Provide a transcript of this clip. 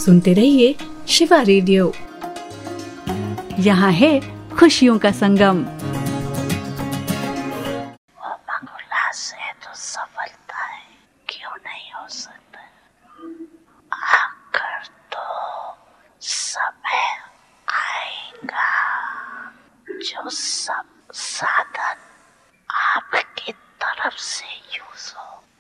सुनते रहिए शिवा रेडियो। यहाँ है खुशियों का संगम। उल्लास है तो सफलता है, क्यों नहीं हो सकता? आकर तो समय आएगा जो सब साधन आपकी तरफ से यूज हो,